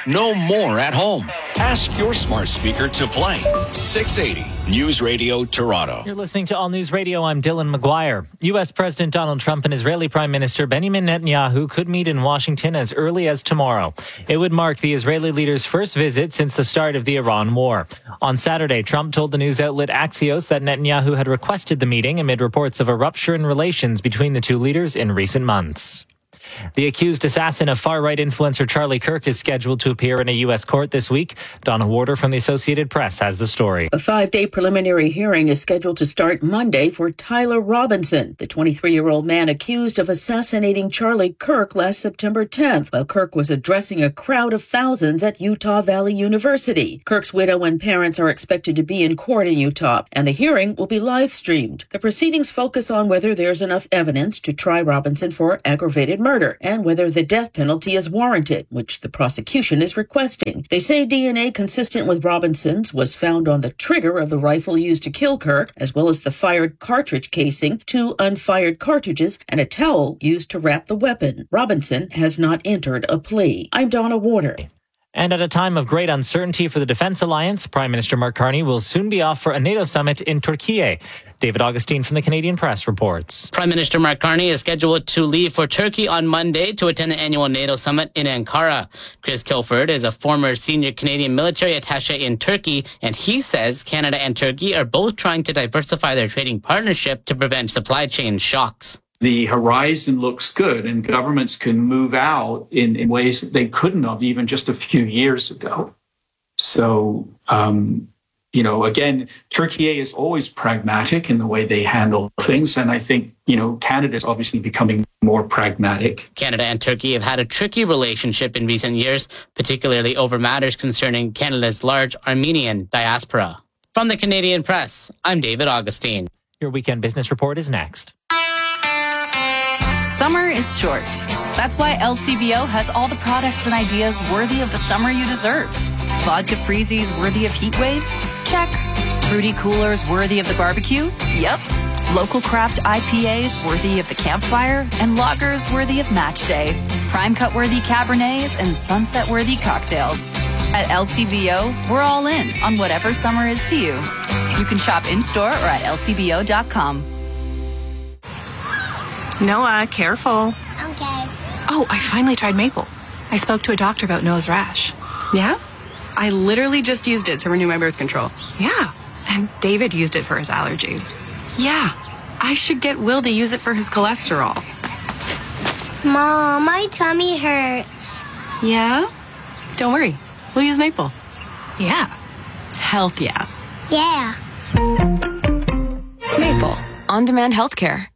no more at home. Ask your smart speaker to play 680 News Radio Toronto. You're listening to All News Radio. I'm Dylan McGuire. U.S. President Donald Trump and Israeli Prime Minister Benjamin Netanyahu could meet in Washington as early as tomorrow. It would mark the Israeli leader's first visit since the start of the Iran war. On Saturday, Trump told the news outlet Axios that Netanyahu had requested the meeting amid reports of a rupture in relations between the two leaders in recent months. The accused assassin of far-right influencer Charlie Kirk is scheduled to appear in a U.S. court this week. Donna Warder from the Associated Press has the story. A 5-day preliminary hearing is scheduled to start Monday for Tyler Robinson, the 23-year-old man accused of assassinating Charlie Kirk last September 10th, while Kirk was addressing a crowd of thousands at Utah Valley University. Kirk's widow and parents are expected to be in court in Utah, and the hearing will be live-streamed. The proceedings focus on whether there's enough evidence to try Robinson for aggravated murder, and whether the death penalty is warranted, which the prosecution is requesting. They say DNA consistent with Robinson's was found on the trigger of the rifle used to kill Kirk, as well as the fired cartridge casing, 2 unfired cartridges, and a towel used to wrap the weapon. Robinson has not entered a plea. I'm Donna Warder. And at a time of great uncertainty for the Defence Alliance, Prime Minister Mark Carney will soon be off for a NATO summit in Turkey. David Augustine from the Canadian Press reports. Prime Minister Mark Carney is scheduled to leave for Turkey on Monday to attend the annual NATO summit in Ankara. Chris Kilford is a former senior Canadian military attaché in Turkey, and he says Canada and Turkey are both trying to diversify their trading partnership to prevent supply chain shocks. The horizon looks good, and governments can move out in ways that they couldn't have even just a few years ago. So, again, Turkey is always pragmatic in the way they handle things. And I think, Canada is obviously becoming more pragmatic. Canada and Turkey have had a tricky relationship in recent years, particularly over matters concerning Canada's large Armenian diaspora. From the Canadian Press, I'm David Augustine. Your weekend business report is next. Summer is short. That's why LCBO has all the products and ideas worthy of the summer you deserve. Vodka freezies worthy of heat waves? Check. Fruity coolers worthy of the barbecue? Yep. Local craft IPAs worthy of the campfire? And lagers worthy of match day. Prime cut worthy Cabernets and sunset worthy cocktails. At LCBO, we're all in on whatever summer is to you. You can shop in-store or at lcbo.com. Noah, careful. Okay. Oh, I finally tried maple. I spoke to a doctor about Noah's rash. Yeah? I literally just used it to renew my birth control. Yeah. And David used it for his allergies. Yeah. I should get Will to use it for his cholesterol. Mom, my tummy hurts. Yeah? Don't worry. We'll use maple. Yeah. Health, yeah. Yeah. Maple. On-demand healthcare.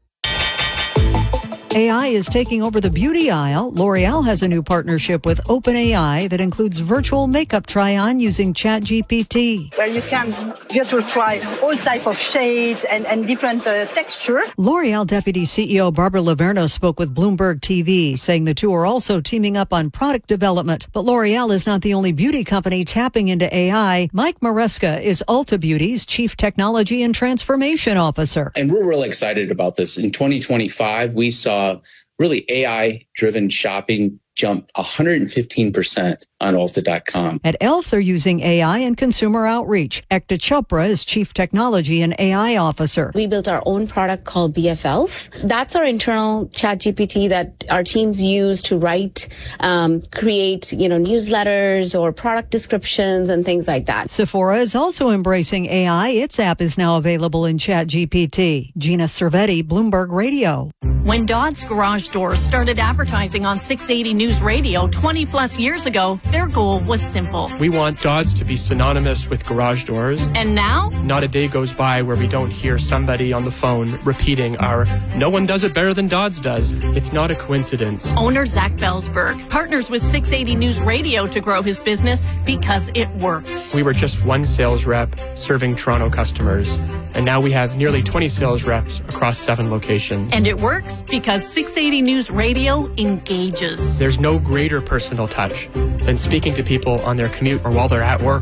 AI is taking over the beauty aisle. L'Oreal has a new partnership with OpenAI that includes virtual makeup try-on using ChatGPT. Where you can virtual try all type of shades and different texture. L'Oreal Deputy CEO Barbara Laverno spoke with Bloomberg TV, saying the two are also teaming up on product development. But L'Oreal is not the only beauty company tapping into AI. Mike Maresca is Ulta Beauty's Chief Technology and Transformation Officer. And we're really excited about this. In 2025, we saw really AI-driven shopping jump 115% on Ulta.com. At e.l.f., they're using AI in consumer outreach. Ekta Chopra is Chief Technology and AI Officer. We built our own product called BF.e.l.f. That's our internal ChatGPT that our teams use to write, create, newsletters or product descriptions and things like that. Sephora is also embracing AI. Its app is now available in ChatGPT. Gina Cervetti, Bloomberg Radio. When Dodds Garage Doors started advertising on 680 News Radio 20 plus years ago, their goal was simple. We want Dodds to be synonymous with garage doors. And now? Not a day goes by where we don't hear somebody on the phone repeating our "no one does it better than Dodds does." It's not a coincidence. Owner Zach Belsberg partners with 680 News Radio to grow his business because it works. We were just one sales rep serving Toronto customers, and now we have nearly 20 sales reps across 7 locations. And it works because 680 News Radio engages. There's no greater personal touch than speaking to people on their commute or while they're at work.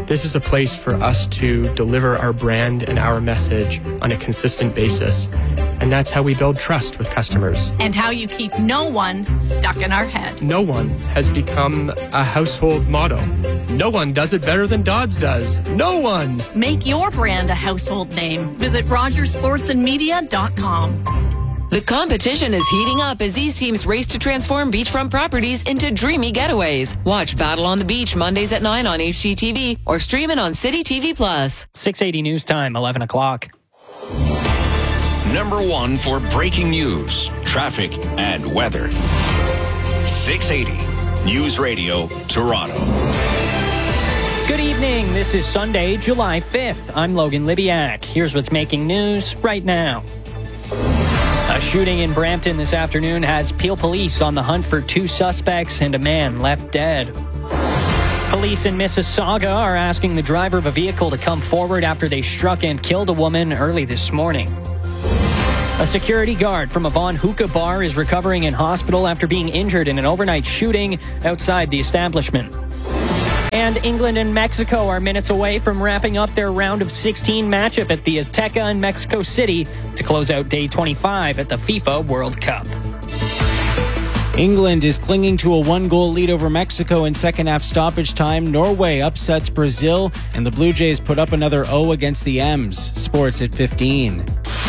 This is a place for us to deliver our brand and our message on a consistent basis. And that's how we build trust with customers. And how you keep no one stuck in our head. No one has become a household motto. No one does it better than Dodds does. No one! Make your brand a household name. Visit RogersSportsandMedia.com. The competition is heating up as these teams race to transform beachfront properties into dreamy getaways. Watch Battle on the Beach Mondays at 9 on HGTV or stream it on City TV+. 680 News Time, 11 o'clock. Number one for breaking news, traffic, and weather. 680 News Radio, Toronto. Good evening. This is Sunday, July 5th. I'm Logan Libiak. Here's what's making news right now. A shooting in Brampton this afternoon has Peel Police on the hunt for 2 suspects and a man left dead. Police in Mississauga are asking the driver of a vehicle to come forward after they struck and killed a woman early this morning. A security guard from a Von Hookah bar is recovering in hospital after being injured in an overnight shooting outside the establishment. And England and Mexico are minutes away from wrapping up their round of 16 matchup at the Azteca in Mexico City to close out day 25 at the FIFA World Cup. England is clinging to a 1-goal lead over Mexico in second-half stoppage time. Norway upsets Brazil, and the Blue Jays put up another O against the M's. Sports at 15.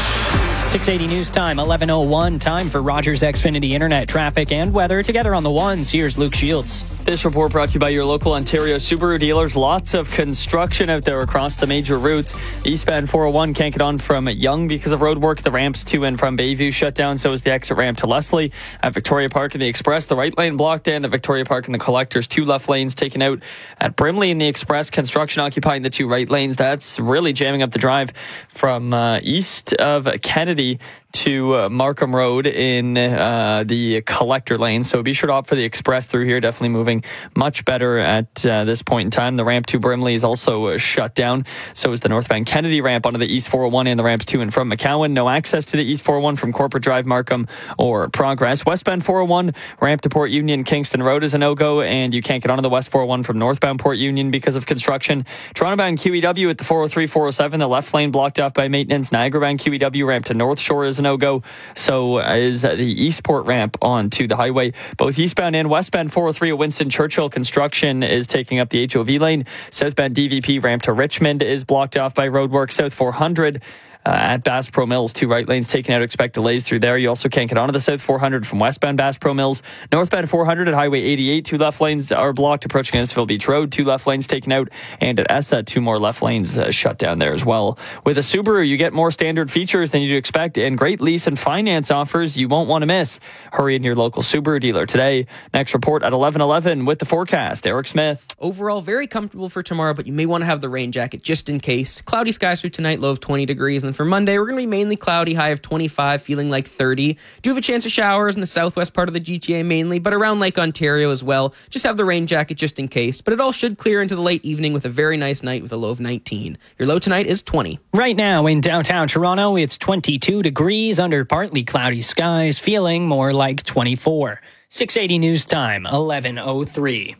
680 News Time, 11:01. Time for Rogers Xfinity Internet traffic and weather. Together on the ones, here's Luke Shields. This report brought to you by your local Ontario Subaru dealers. Lots of construction out there across the major routes. Eastbound 401 can't get on from Yonge because of road work. The ramps to and from Bayview shut down. So is the exit ramp to Leslie. At Victoria Park and the Express, the right lane blocked in. At Victoria Park and the Collectors, 2 left lanes taken out. At Brimley and the Express, construction occupying the 2 right lanes. That's really jamming up the drive from east of Kennedy to Markham Road in the Collector lane. So be sure to opt for the Express through here. Definitely moving much better at this point in time. The ramp to Brimley is also shut down. So is the northbound Kennedy ramp onto the East 401 and the ramps to and from McCowan. No access to the East 401 from Corporate Drive, Markham, or Progress. Westbound 401 ramp to Port Union, Kingston Road is a no-go, and you can't get onto the West 401 from northbound Port Union because of construction. Toronto-bound QEW at the 403, 407, the left lane blocked off by maintenance. Niagara-bound QEW ramp to North Shore is a no-go. So is the Eastport ramp onto the highway. Both eastbound and westbound 403 at Winston Churchill, construction is taking up the HOV lane. Southbound DVP ramp to Richmond is blocked off by roadwork. South 400 at Bass Pro Mills, 2 right lanes taken out. Expect delays through there. You also can't get onto the South 400 from westbound Bass Pro Mills. Northbound 400 at Highway 88, 2 left lanes are blocked approaching Innisfil Beach Road, 2 left lanes taken out. And at ESSA, 2 more left lanes shut down there as well. With a Subaru, you get more standard features than you'd expect and great lease and finance offers you won't want to miss. Hurry in your local Subaru dealer today. Next report at 11:11 with the forecast. Eric Smith. Overall, very comfortable for tomorrow, but you may want to have the rain jacket just in case. Cloudy skies through tonight, low of 20 degrees. And then for Monday, we're going to be mainly cloudy, high of 25, feeling like 30. Do have a chance of showers in the southwest part of the GTA mainly, but around Lake Ontario as well. Just have the rain jacket just in case. But it all should clear into the late evening with a very nice night with a low of 19. Your low tonight is 20. Right now in downtown Toronto, it's 22 degrees under partly cloudy skies, feeling more like 24. 680 News Time, 11:03.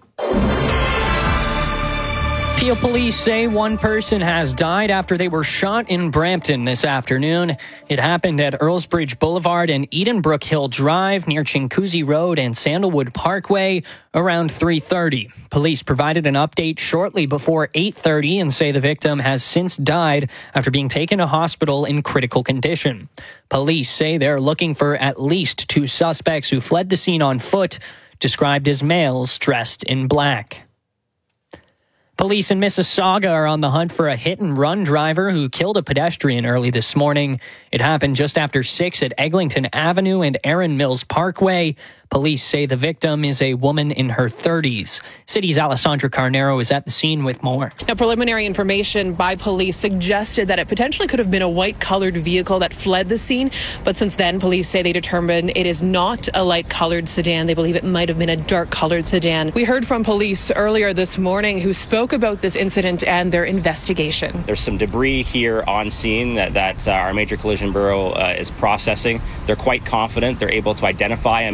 Peel Police say one person has died after they were shot in Brampton this afternoon. It happened at Earlsbridge Boulevard and Edenbrook Hill Drive near Chinguacousy Road and Sandalwood Parkway around 3:30. Police provided an update shortly before 8:30 and say the victim has since died after being taken to hospital in critical condition. Police say they're looking for at least 2 suspects who fled the scene on foot, described as males dressed in black. Police in Mississauga are on the hunt for a hit-and-run driver who killed a pedestrian early this morning. It happened just after 6 at Eglinton Avenue and Erin Mills Parkway. Police say the victim is a woman in her 30s. City's Alessandra Carnero is at the scene with more. Now, preliminary information by police suggested that it potentially could have been a white-colored vehicle that fled the scene. But since then, police say they determined it is not a light-colored sedan. They believe it might have been a dark-colored sedan. We heard from police earlier this morning who spoke about this incident and their investigation. There's some debris here on scene that our Major Collision Bureau is processing. They're quite confident they're able to identify a make and model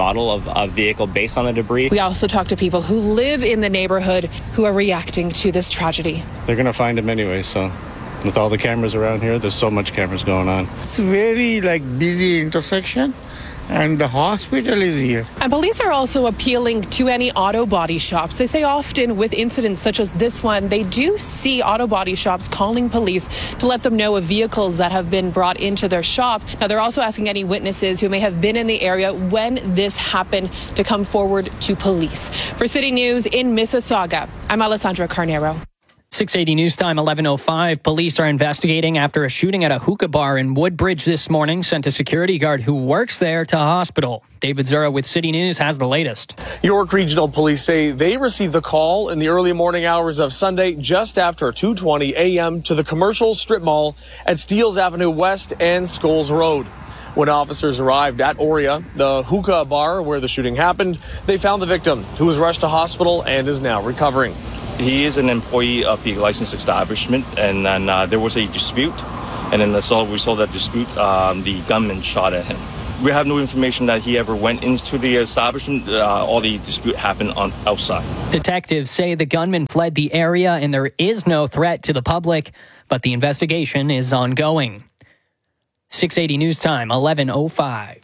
model of a vehicle based on the debris. We also talked to people who live in the neighborhood who are reacting to this tragedy. They're going to find him anyway, so with all the cameras around here, there's so much cameras going on. It's a very busy intersection. And the hospital is here. And police are also appealing to any auto body shops. They say often with incidents such as this one, they do see auto body shops calling police to let them know of vehicles that have been brought into their shop. Now, they're also asking any witnesses who may have been in the area when this happened to come forward to police. For City News in Mississauga, I'm Alessandra Carnero. 680 News Time, 11:05. Police are investigating after a shooting at a hookah bar in Woodbridge this morning sent a security guard who works there to hospital. David Zura with City News has the latest. York Regional Police say they received the call in the early morning hours of Sunday just after 2:20 a.m. to the commercial strip mall at Steeles Avenue West and Scholes Road. When officers arrived at Oria, the hookah bar where the shooting happened, they found the victim, who was rushed to hospital and is now recovering. He is an employee of the licensed establishment, and then there was a dispute, and then as we saw that dispute, the gunman shot at him. We have no information that he ever went into the establishment. All the dispute happened outside. Detectives say the gunman fled the area and there is no threat to the public, but the investigation is ongoing. 680 News Time, 11:05.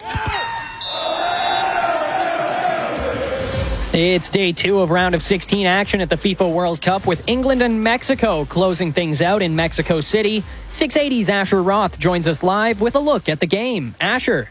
It's day 2 of round of 16 action at the FIFA World Cup with England and Mexico closing things out in Mexico City. 680's Asher Roth joins us live with a look at the game. Asher.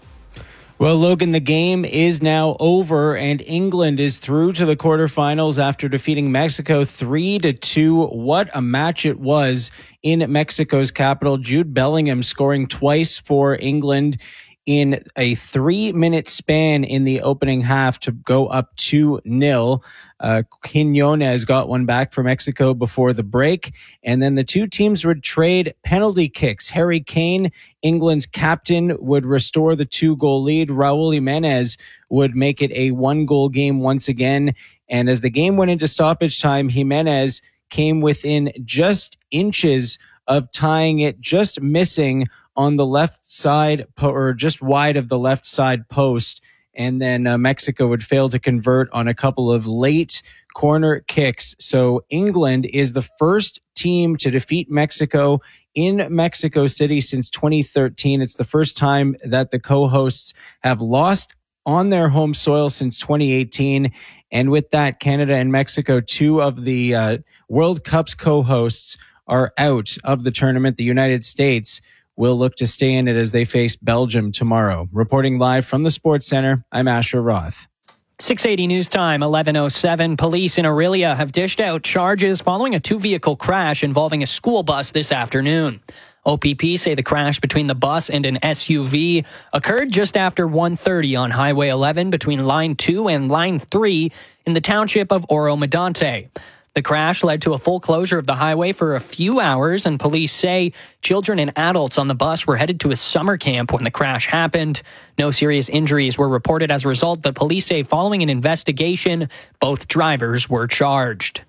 Well, Logan, the game is now over and England is through to the quarterfinals after defeating Mexico 3-2. What a match it was in Mexico's capital. Jude Bellingham scoring twice for England in a 3-minute span in the opening half to go up 2-0. Quiñones got one back for Mexico before the break. And then the two teams would trade penalty kicks. Harry Kane, England's captain, would restore the 2-goal lead. Raul Jimenez would make it a 1-goal game once again. And as the game went into stoppage time, Jimenez came within just inches of tying it, just missing on the left side, or just wide of the left side post. And then Mexico would fail to convert on a couple of late corner kicks. So England is the first team to defeat Mexico in Mexico City since 2013. It's the first time that the co-hosts have lost on their home soil since 2018. And with that, Canada and Mexico, two of the World Cup's co-hosts, are out of the tournament. The United States will look to stay in it as they face Belgium tomorrow. Reporting live from the Sports Center, I'm Asher Roth. 680 News Time, 11:07. Police in Orillia have dished out charges following a 2-vehicle crash involving a school bus this afternoon. OPP say the crash between the bus and an SUV occurred just after 1:30 on Highway 11 between Line 2 and Line 3 in the township of Oro Medonte. The crash led to a full closure of the highway for a few hours, and police say children and adults on the bus were headed to a summer camp when the crash happened. No serious injuries were reported as a result, but police say following an investigation, both drivers were charged.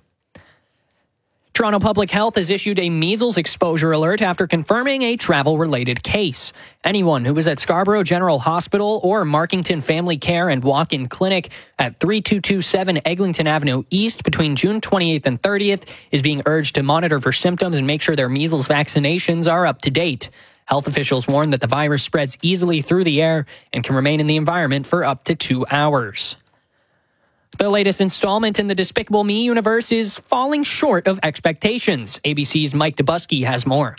Toronto Public Health has issued a measles exposure alert after confirming a travel-related case. Anyone who was at Scarborough General Hospital or Markington Family Care and Walk-In Clinic at 3227 Eglinton Avenue East between June 28th and 30th is being urged to monitor for symptoms and make sure their measles vaccinations are up to date. Health officials warn that the virus spreads easily through the air and can remain in the environment for up to 2 hours. The latest installment in the Despicable Me universe is falling short of expectations. ABC's Mike Dubusky has more.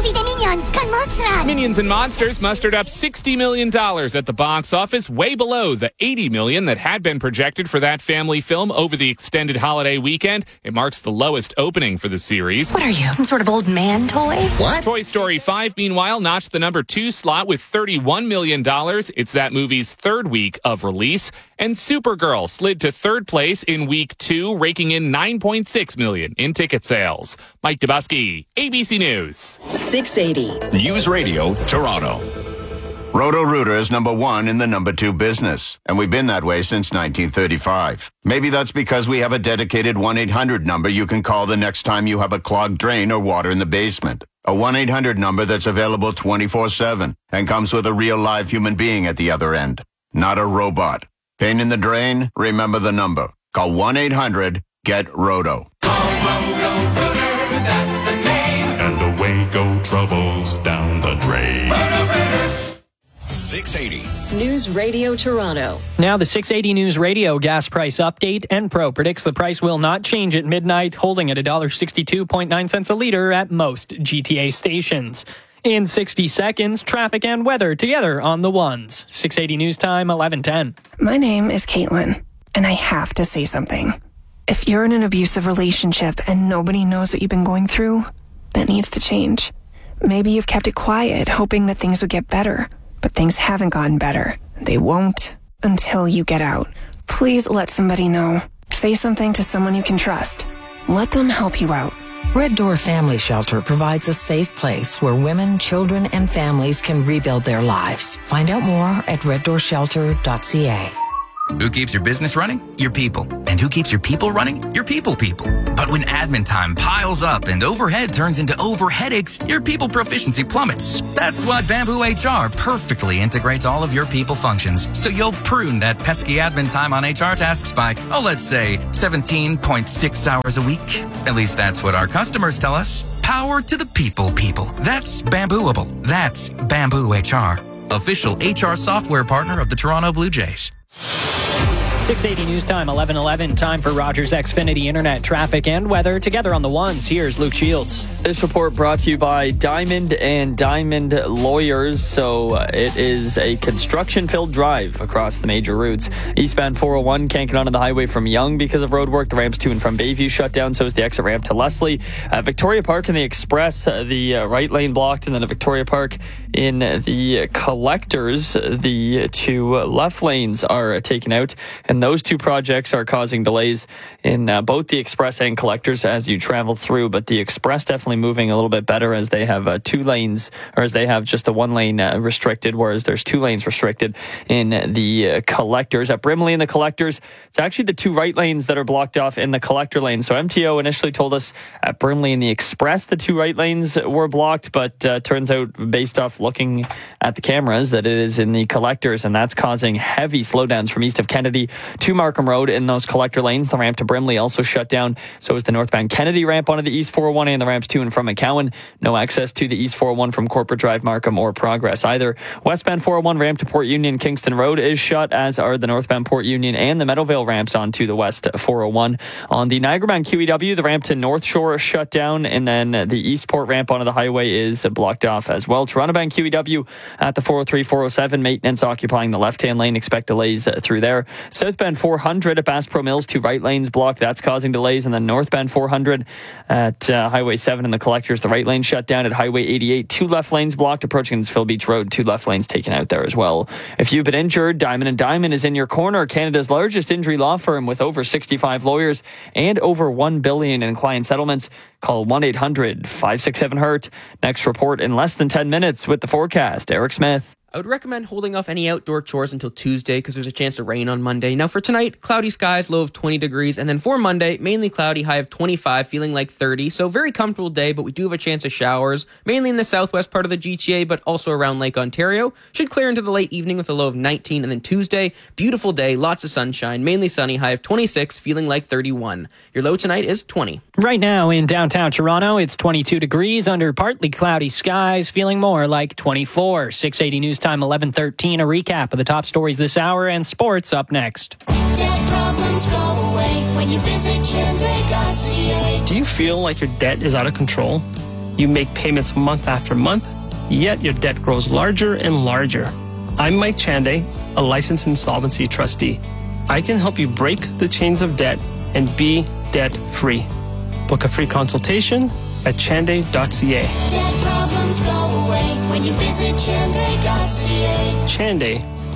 Minions and Monsters mustered up $60 million at the box office, way below the $80 million that had been projected for that family film over the extended holiday weekend. It marks the lowest opening for the series. What are you, some sort of old man toy? What? Toy Story 5, meanwhile, notched the number 2 slot with $31 million. It's that movie's third week of release. And Supergirl slid to third place in week 2, raking in $9.6 million in ticket sales. Mike Dubusky, ABC News. 680 News Radio, Toronto. Roto-Rooter is number 1 in the number 2 business, and we've been that way since 1935. Maybe that's because we have a dedicated 1-800 number you can call the next time you have a clogged drain or water in the basement. A 1-800 number that's available 24/7 and comes with a real live human being at the other end. not a robot. Pain in the drain? Remember the number. Call 1-800-GET-ROTO. That's the name. And away go troubles down the drain. 680. News Radio Toronto. Now the 680 News Radio gas price update. Enpro predicts the price will not change at midnight, holding at $1.62.9 a liter at most GTA stations. In 60 seconds, traffic and weather together on the ones. 680 News Time, 11:10. My name is Caitlin, and I have to say something. If you're in an abusive relationship and nobody knows what you've been going through, that needs to change. Maybe you've kept it quiet, hoping that things would get better. But things haven't gotten better. They won't until you get out. Please let somebody know. Say something to someone you can trust. Let them help you out. Red Door Family Shelter provides a safe place where women, children, and families can rebuild their lives. Find out more at reddoorshelter.ca. Who keeps your business running? Your people. And who keeps your people running? Your people. But when admin time piles up and overhead turns into overheadaches, your people proficiency plummets. That's why Bamboo HR perfectly integrates all of your people functions. So you'll prune that pesky admin time on HR tasks by, let's say 17.6 hours a week. At least that's what our customers tell us. Power to the people. That's Bambooable. That's Bamboo HR. Official HR software partner of the Toronto Blue Jays. 680 News Time, 11:11. Time for Rogers Xfinity Internet traffic and weather together on the ones. Here's Luke Shields. This report brought to you by Diamond and Diamond Lawyers. So it is a construction-filled drive across the major routes. Eastbound 401 can't get onto the highway from Yonge because of roadwork. The ramps to and from Bayview shut down. So is the exit ramp to Leslie. Victoria Park and the Express, the right lane blocked, and then the Victoria Park in the Collectors, the two left lanes are taken out. And those two projects are causing delays in both the Express and Collectors as you travel through. But the Express definitely moving a little bit better as they have 2 lanes, or as they have just the 1 lane restricted, whereas there's 2 lanes restricted in the Collectors. At Brimley in the Collectors, it's actually the 2 right lanes that are blocked off in the Collector lane. So MTO initially told us at Brimley in the Express, the 2 right lanes were blocked, but turns out based off looking at the cameras that it is in the Collectors, and that's causing heavy slowdowns from east of Kennedy to Markham Road in those Collector lanes. The ramp to Brimley also shut down. So is the northbound Kennedy ramp onto the East 401 and the ramps to and from McCowan. No access to the East 401 from Corporate Drive, Markham, or Progress either. Westbound 401 ramp to Port Union Kingston Road is shut, as are the northbound Port Union and the Meadowvale ramps onto the West 401. On the Niagara-bound QEW, the ramp to North Shore shut down, and then the Eastport ramp onto the highway is blocked off as well. Toronto-bound QEW at the 403, 407, maintenance occupying the left-hand lane. Expect delays through there. Southbound 400 at Bass Pro Mills, 2 right lanes blocked. That's causing delays. And then northbound 400 at Highway 7 in the Collectors, the right lane shut down. At Highway 88, 2 left lanes blocked. Approaching Phil Beach Road, 2 left lanes taken out there as well. If you've been injured, Diamond & Diamond is in your corner. Canada's largest injury law firm with over 65 lawyers and over $1 billion in client settlements. Call 1-800-567-HURT. Next report in less than 10 minutes with the forecast. Eric Smith. I would recommend holding off any outdoor chores until Tuesday because there's a chance of rain on Monday. Now for tonight, cloudy skies, low of 20 degrees. And then for Monday, mainly cloudy, high of 25, feeling like 30. So very comfortable day, but we do have a chance of showers, mainly in the southwest part of the GTA, but also around Lake Ontario. Should clear into the late evening with a low of 19. And then Tuesday, beautiful day, lots of sunshine, mainly sunny, high of 26, feeling like 31. Your low tonight is 20. Right now in downtown Toronto, it's 22 degrees under partly cloudy skies, feeling more like 24. 680 News Time, 11:13. A recap of the top stories this hour and sports up next. Debt problems go away when you visit Chande.ca. Do you feel like your debt is out of control? You make payments month after month, yet your debt grows larger and larger. I'm Mike Chande, a licensed insolvency trustee. I can help you break the chains of debt and be debt-free. Book a free consultation at Chande.ca. Debt problems go away when you visit Chande.ca. Chande,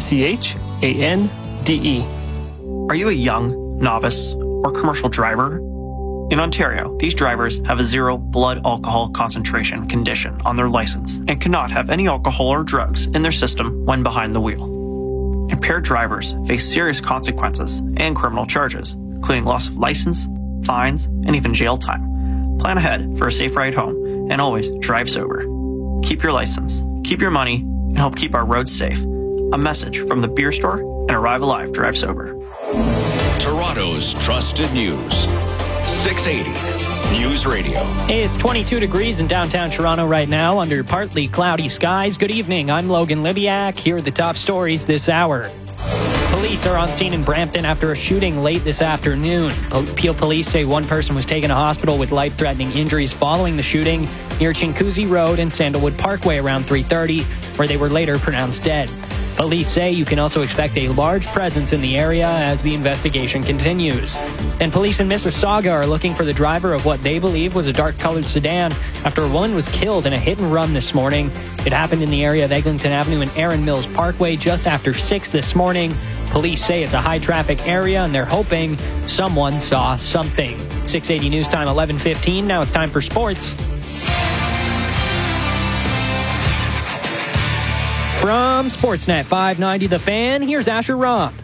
C-H-A-N-D-E. Are you a young, novice, or commercial driver? In Ontario, these drivers have a 0 blood alcohol concentration condition on their license and cannot have any alcohol or drugs in their system when behind the wheel. Impaired drivers face serious consequences and criminal charges, including loss of license, fines, and even jail time. Plan ahead for a safe ride home and always drive sober. Keep your license, keep your money, and help keep our roads safe. A message from the beer store and Arrive Alive Drive Sober. Toronto's trusted news. 680 News Radio. It's 22 degrees in downtown Toronto right now under partly cloudy skies. Good evening. I'm Logan Libiak. Here are the top stories this hour. Police are on scene in Brampton after a shooting late this afternoon. Peel police say one person was taken to hospital with life-threatening injuries following the shooting near Chinguacousy Road and Sandalwood Parkway around 3:30, where they were later pronounced dead. Police say you can also expect a large presence in the area as the investigation continues. And police in Mississauga are looking for the driver of what they believe was a dark-colored sedan after a woman was killed in a hit-and-run this morning. It happened in the area of Eglinton Avenue and Erin Mills Parkway just after 6 this morning. Police say it's a high-traffic area, and they're hoping someone saw something. 680 News Time, 11:15. Now it's time for sports. From Sportsnet 590 The Fan, here's Asher Roth.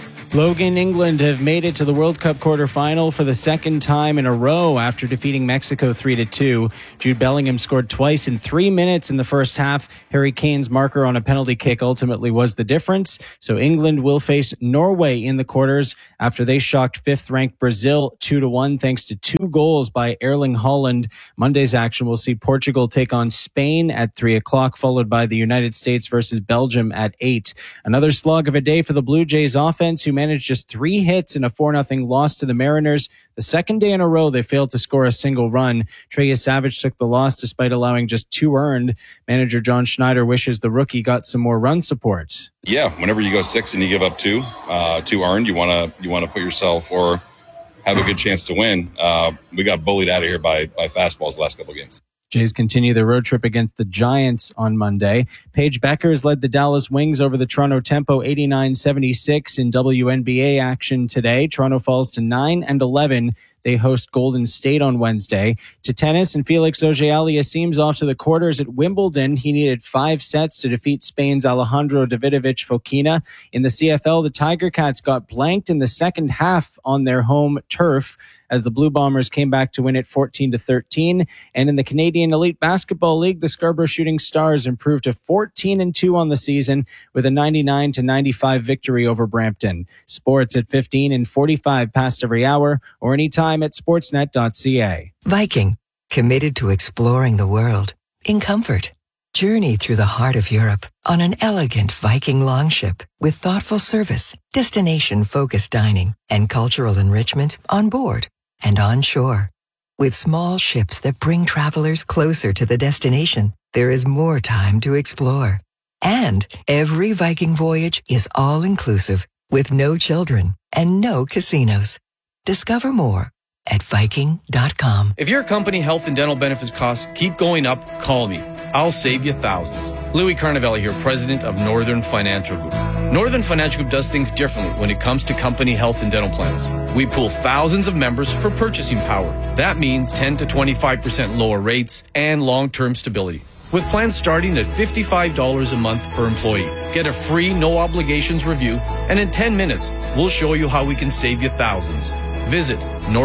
Logan, England have made it to the World Cup quarterfinal for the second time in a row after defeating Mexico 3-2. Jude Bellingham scored twice in 3 minutes in the first half. Harry Kane's marker on a penalty kick ultimately was the difference. So England will face Norway in the quarters after they shocked fifth-ranked Brazil 2-1 thanks to 2 goals by Erling Haaland. Monday's action will see Portugal take on Spain at 3 o'clock, followed by the United States versus Belgium at 8. Another slog of a day for the Blue Jays offense, who managed just 3 hits in a 4-0 loss to the Mariners. The second day in a row they failed to score a single run. Trey Savage took the loss despite allowing just 2 earned. Manager John Schneider wishes the rookie got some more run support. Yeah, whenever you go 6 and you give up 2 earned, you want to put yourself or have a good chance to win. We got bullied out of here by fastballs the last couple of games. Jays continue their road trip against the Giants on Monday. Paige Beckers led the Dallas Wings over the Toronto Tempo 89-76 in WNBA action today. Toronto falls to 9-11. They host Golden State on Wednesday. To tennis, and Felix Auger-Aliassime's off to the quarters at Wimbledon. He needed 5 sets to defeat Spain's Alejandro Davidovich Fokina. In the CFL, the Tiger Cats got blanked in the second half on their home turf as the Blue Bombers came back to win it 14-13. And in the Canadian Elite Basketball League, the Scarborough Shooting Stars improved to 14-2 on the season with a 99-95 victory over Brampton. Sports at 15 and 45 past every hour or anytime at sportsnet.ca. Viking, committed to exploring the world in comfort. Journey through the heart of Europe on an elegant Viking longship with thoughtful service, destination-focused dining, and cultural enrichment on board and on shore. With small ships that bring travelers closer to the destination, there is more time to explore. And every Viking voyage is all-inclusive with no children and no casinos. Discover more at Viking.com. If your company health and dental benefits costs keep going up, call me. I'll save you thousands. Louis Carnavelli here, president of Northern Financial Group. Northern Financial Group does things differently when it comes to company health and dental plans. We pool thousands of members for purchasing power. That means 10 to 25% lower rates and long-term stability. With plans starting at $55 a month per employee. Get a free, no-obligations review, and in 10 minutes, we'll show you how we can save you thousands. Visit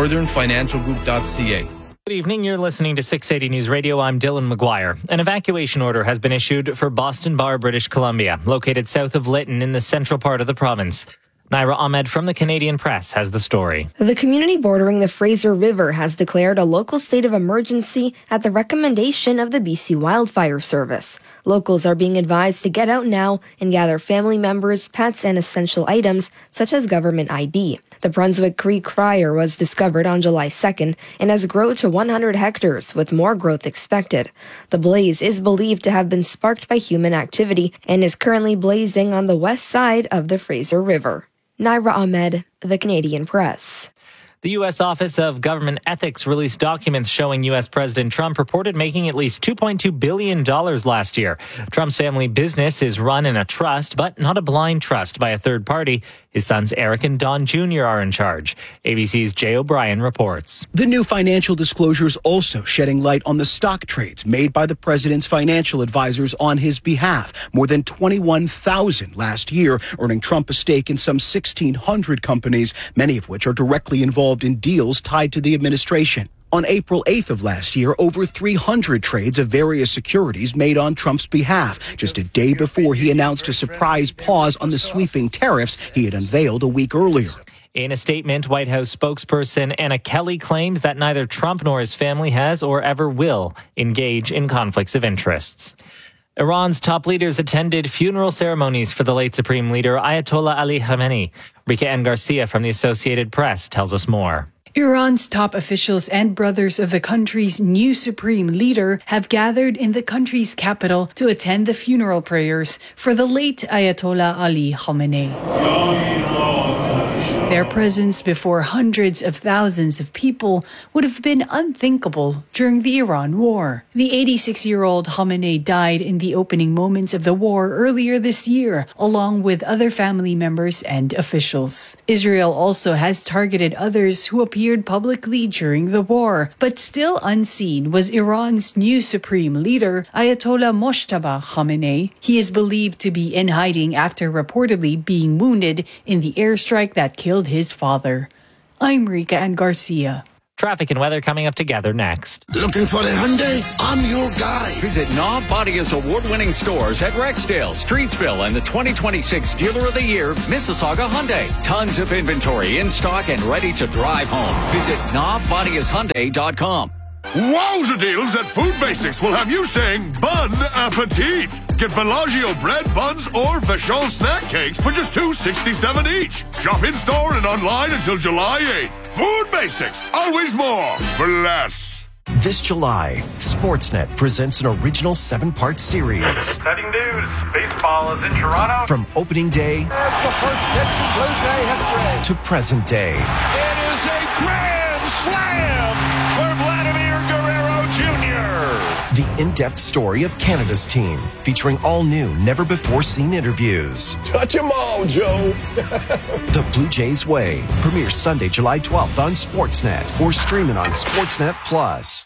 northernfinancialgroup.ca. Good evening. You're listening to 680 News Radio. I'm Dylan McGuire. An evacuation order has been issued for Boston Bar, British Columbia, located south of Lytton in the central part of the province. Naira Ahmed from the Canadian Press has the story. The community bordering the Fraser River has declared a local state of emergency at the recommendation of the BC Wildfire Service. Locals are being advised to get out now and gather family members, pets, and essential items such as government ID. The Brunswick Creek fire was discovered on July 2nd and has grown to 100 hectares, with more growth expected. The blaze is believed to have been sparked by human activity and is currently blazing on the west side of the Fraser River. Naira Ahmed, The Canadian Press. The U.S. Office of Government Ethics released documents showing U.S. President Trump reported making at least $2.2 billion last year. Trump's family business is run in a trust, but not a blind trust by a third party. His sons Eric and Don Jr. are in charge. ABC's Jay O'Brien reports. The new financial disclosures also shedding light on the stock trades made by the president's financial advisors on his behalf. More than 21,000 last year, earning Trump a stake in some 1,600 companies, many of which are directly involved involved in deals tied to the administration. On April 8th of last year, over 300 trades of various securities made on Trump's behalf, just a day before he announced a surprise pause on the sweeping tariffs he had unveiled a week earlier. In a statement, White House spokesperson Anna Kelly claims that neither Trump nor his family has or ever will engage in conflicts of interests. Iran's top leaders attended funeral ceremonies for the late Supreme Leader Ayatollah Ali Khamenei. Rika N. Garcia from the Associated Press tells us more. Iran's top officials and brothers of the country's new supreme leader have gathered in the country's capital to attend the funeral prayers for the late Ayatollah Ali Khamenei. Their presence before hundreds of thousands of people would have been unthinkable during the Iran war. The 86-year-old Khamenei died in the opening moments of the war earlier this year, along with other family members and officials. Israel also has targeted others who appeared publicly during the war, but still unseen was Iran's new supreme leader, Ayatollah Mojtaba Khamenei. He is believed to be in hiding after reportedly being wounded in the airstrike that killed his father. I'm Rika and Garcia. Traffic and weather coming up together next. Looking for a Hyundai? I'm your guy. Visit Knob Bodia's award-winning stores at Rexdale, Streetsville, and the 2026 Dealer of the Year, Mississauga Hyundai. Tons of inventory in stock and ready to drive home. Visit knobbodiashyundai.com. Wowza deals at Food Basics will have you saying bon appetit. Get Bellagio bread, buns, or Vachon snack cakes for just $2.67 each. Shop in-store and online until July 8th. Food Basics, always more for less. This July, Sportsnet presents an original 7-part series. Exciting news. Baseball is in Toronto. From opening day It's the first pitch in Blue Jay history. to present day. It is a grand slam for Vladimir Guerrero Jr. The in-depth story of Canada's team, featuring all new, never-before-seen interviews. Touch 'em all, Joe. The Blue Jays Way premieres Sunday, July 12th on Sportsnet or streaming on Sportsnet Plus.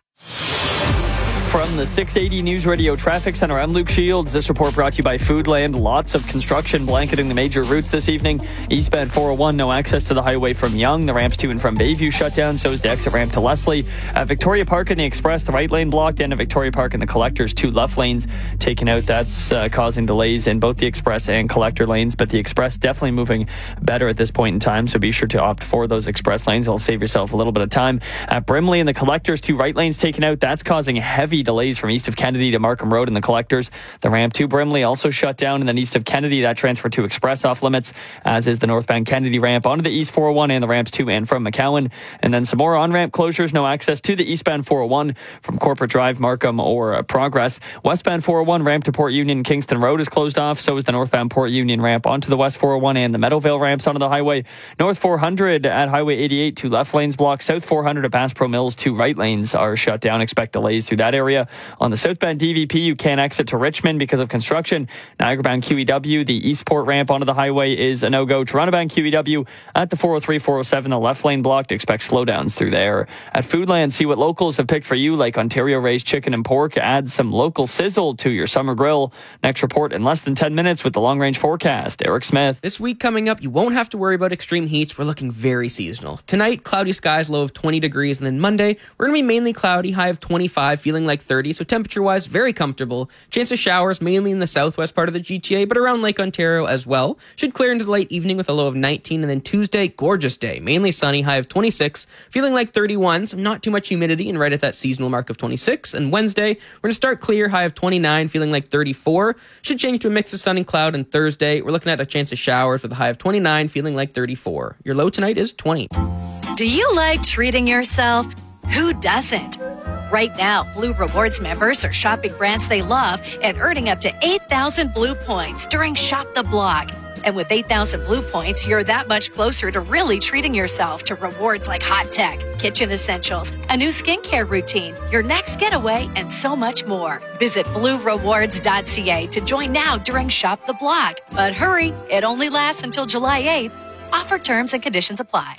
From the 680 News Radio Traffic Center, I'm Luke Shields. This report brought to you by Foodland. Lots of construction blanketing the major routes this evening. Eastbound 401, no access to the highway from Yonge. The ramps to and from Bayview shut down. So is the exit ramp to Leslie. At Victoria Park and the Express, the right lane blocked. And at Victoria Park and the Collectors, 2 left lanes taken out. That's causing delays in both the Express and Collector lanes. But the Express definitely moving better at this point in time. So be sure to opt for those Express lanes. It'll save yourself a little bit of time. At Brimley and the Collectors, 2 right lanes taken out. That's causing heavy delays from east of Kennedy to Markham Road and the Collectors. The ramp to Brimley also shut down, and then east of Kennedy, that transfer to Express off limits, as is the northbound Kennedy ramp onto the East 401 and the ramps to and from McCowan. And then some more on-ramp closures, no access to the eastbound 401 from Corporate Drive, Markham, or Progress. Westbound 401 ramp to Port Union Kingston Road is closed off. So is the northbound Port Union ramp onto the West 401 and the Meadowvale ramps onto the highway. North 400 at Highway 88, 2 left lanes blocked. South 400 at Bass Pro Mills, 2 right lanes are shut down. Expect delays through that area. On the southbound DVP, you can't exit to Richmond because of construction. Niagara-bound QEW, the Eastport ramp onto the highway is a no-go. Toronto-bound QEW at the 403, 407, the left lane blocked. Expect slowdowns through there. At Foodland, see what locals have picked for you, like Ontario-raised chicken and pork. Add some local sizzle to your summer grill. Next report in less than 10 minutes with the long-range forecast. Eric Smith. This week coming up, you won't have to worry about extreme heats. We're looking very seasonal. Tonight, cloudy skies, low of 20 degrees. And then Monday, we're going to be mainly cloudy, high of 25, feeling like 30. So temperature-wise, very comfortable. Chance of showers mainly in the southwest part of the GTA, but around Lake Ontario as well. Should clear into the late evening with a low of 19. And then Tuesday, gorgeous day. Mainly sunny, high of 26. Feeling like 31, so not too much humidity and right at that seasonal mark of 26. And Wednesday, we're going to start clear, high of 29, feeling like 34. Should change to a mix of sun and cloud. And Thursday, we're looking at a chance of showers with a high of 29, feeling like 34. Your low tonight is 20. Do you like treating yourself? Who doesn't? Right now, Blue Rewards members are shopping brands they love and earning up to 8,000 Blue points during Shop the Block. And with 8,000 Blue points, you're that much closer to really treating yourself to rewards like hot tech, kitchen essentials, a new skincare routine, your next getaway, and so much more. Visit BlueRewards.ca to join now during Shop the Block. But hurry, it only lasts until July 8th. Offer terms and conditions apply.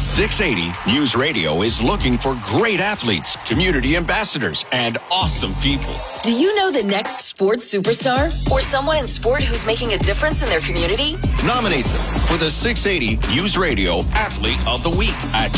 680 News Radio is looking for great athletes, community ambassadors, and awesome people. Do you know the next sports superstar or someone in sport who's making a difference in their community? Nominate them for the 680 News Radio Athlete of the Week at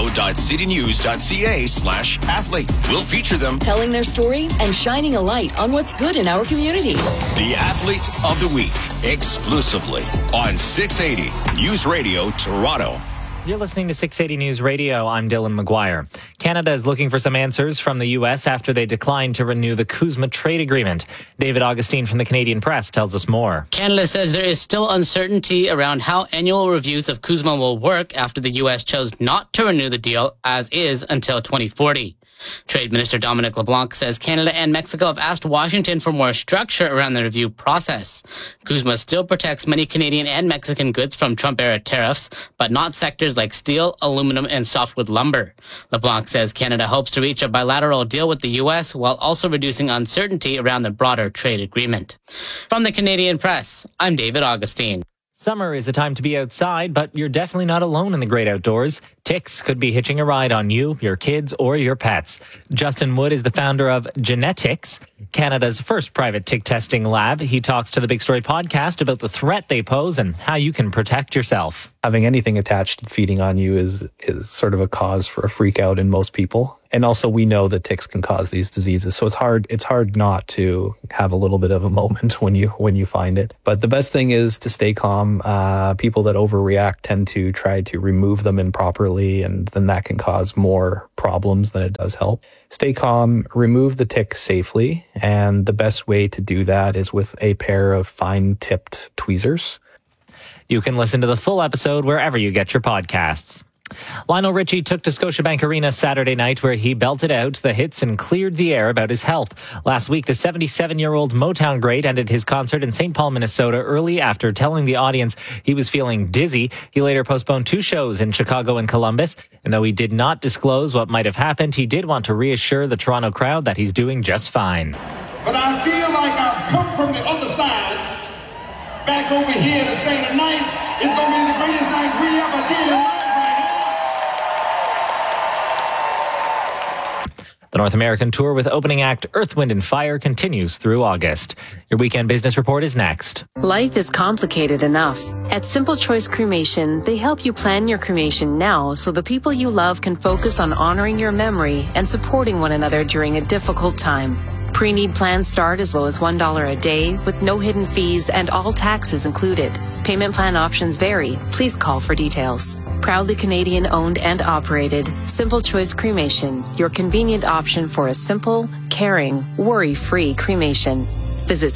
toronto.citynews.ca/athlete. We'll feature them telling their story and shining a light on what's good in our community. The Athlete of the Week, exclusively on 680 News Radio Toronto. You're listening to 680 News Radio. I'm Dylan McGuire. Canada is looking for some answers from the U.S. after they declined to renew the CUSMA trade agreement. David Augustine from the Canadian Press tells us more. Canada says there is still uncertainty around how annual reviews of CUSMA will work after the U.S. chose not to renew the deal as is until 2040. Trade Minister Dominic LeBlanc says Canada and Mexico have asked Washington for more structure around the review process. CUSMA still protects many Canadian and Mexican goods from Trump-era tariffs, but not sectors like steel, aluminum, and softwood lumber. LeBlanc says Canada hopes to reach a bilateral deal with the U.S. while also reducing uncertainty around the broader trade agreement. From the Canadian Press, I'm David Augustine. Summer is a time to be outside, but you're definitely not alone in the great outdoors. Ticks could be hitching a ride on you, your kids, or your pets. Justin Wood is the founder of Genetics, Canada's first private tick testing lab. He talks to the Big Story podcast about the threat they pose and how you can protect yourself. Having anything attached and feeding on you is sort of a cause for a freak out in most people. And also we know that ticks can cause these diseases. So it's hard not to have a little bit of a moment when you find it. But the best thing is to stay calm. People that overreact tend to try to remove them improperly, and then that can cause more problems than it does help. Stay calm, remove the tick safely. And the best way to do that is with a pair of fine-tipped tweezers. You can listen to the full episode wherever you get your podcasts. Lionel Richie took to Scotiabank Arena Saturday night where he belted out the hits and cleared the air about his health. Last week, the 77-year-old Motown great ended his concert in St. Paul, Minnesota early after telling the audience he was feeling dizzy. He later postponed 2 shows in Chicago and Columbus. And though he did not disclose what might have happened, he did want to reassure the Toronto crowd that he's doing just fine. But I feel like I've come from the other side, back over here to say tonight it's going to be the greatest night we ever did in life. The North American tour with opening act Earth, Wind & Fire continues through August. Your Weekend Business Report is next. Life is complicated enough. At Simple Choice Cremation, they help you plan your cremation now so the people you love can focus on honoring your memory and supporting one another during a difficult time. Pre-need plans start as low as $1 a day with no hidden fees and all taxes included. Payment plan options vary. Please call for details. Proudly Canadian owned and operated, Simple Choice Cremation, your convenient option for a simple, caring, worry-free cremation. Visit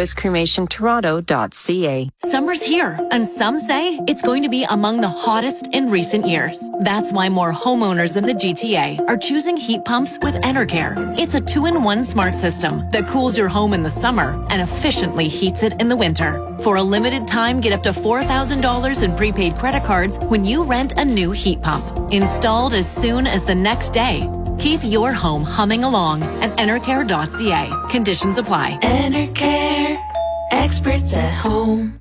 simplechoicecremationtoronto.ca. Summer's here, and some say it's going to be among the hottest in recent years. That's why more homeowners in the GTA are choosing heat pumps with Enercare. It's a 2-in-1 smart system that cools your home in the summer and efficiently heats it in the winter. For a limited time, get up to $4,000 in prepaid credit cards when you rent a new heat pump. Installed as soon as the next day. Keep your home humming along at Enercare.ca. Conditions apply. Enercare, experts at home.